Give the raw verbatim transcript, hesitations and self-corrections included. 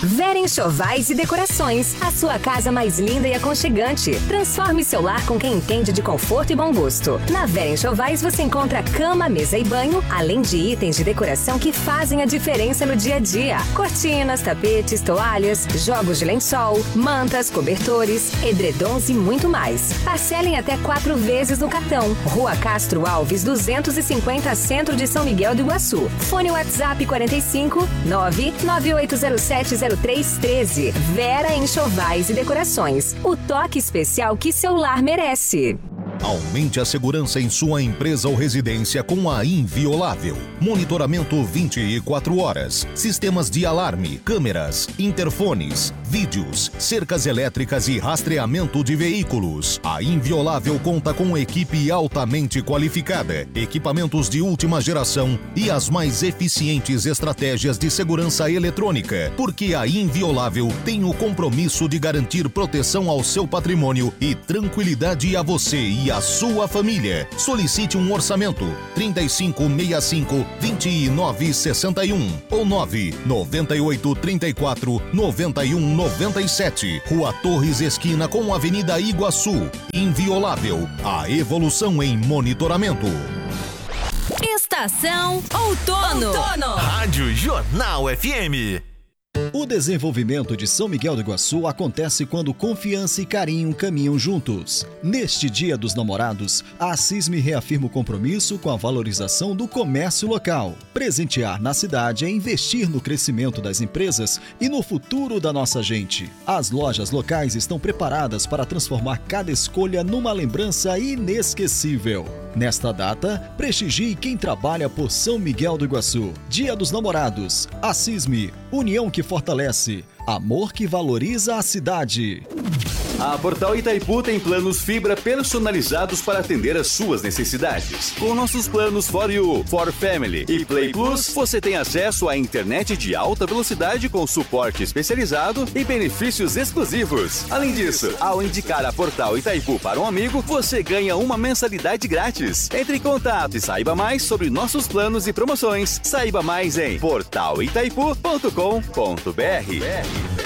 Vera Enxovais e Decorações, a sua casa mais linda e aconchegante. Transforme seu lar com quem entende de conforto e bom gosto. Na Vera Enxovais você encontra cama, mesa e banho, além de itens de decoração que fazem a diferença no dia a dia. Cortinas, tapetes, toalhas, jogos de lençol, mantas, cobertores, edredons e muito mais. Parcelem até quatro vezes no cartão. Rua Castro Alves, duzentos e cinquenta, Centro de São Miguel do Iguaçu. Fone WhatsApp quarenta e cinco, nove nove oito zero sete zero três um três. Vera Enxovais e Decorações. O toque especial que seu lar merece. Aumente a segurança em sua empresa ou residência com a Inviolável. Monitoramento vinte e quatro horas. Sistemas de alarme, câmeras, interfones, vídeos, cercas elétricas e rastreamento de veículos. A Inviolável conta com equipe altamente qualificada, equipamentos de última geração e as mais eficientes estratégias de segurança eletrônica. Porque a Inviolável tem o compromisso de garantir proteção ao seu patrimônio e tranquilidade a você e a sua família. Solicite um orçamento trinta e cinco sessenta e cinco, vinte e nove sessenta e um ou nove nove oito três quatro nove um nove sete. Rua Torres, esquina com Avenida Iguaçu. Inviolável, a evolução em monitoramento. Estação Outono. Outono. Rádio Jornal F M. O desenvolvimento de São Miguel do Iguaçu acontece quando confiança e carinho caminham juntos. Neste Dia dos Namorados, a Asisme reafirma o compromisso com a valorização do comércio local. Presentear na cidade é investir no crescimento das empresas e no futuro da nossa gente. As lojas locais estão preparadas para transformar cada escolha numa lembrança inesquecível. Nesta data, prestigie quem trabalha por São Miguel do Iguaçu. Dia dos Namorados. Asisme, união que fortalece, amor que valoriza a cidade. A Portal Itaipu tem planos fibra personalizados para atender às suas necessidades. Com nossos planos For You, For Family e Play Plus, você tem acesso à internet de alta velocidade com suporte especializado e benefícios exclusivos. Além disso, ao indicar a Portal Itaipu para um amigo, você ganha uma mensalidade grátis. Entre em contato e saiba mais sobre nossos planos e promoções. Saiba mais em portal itaipu ponto com ponto br.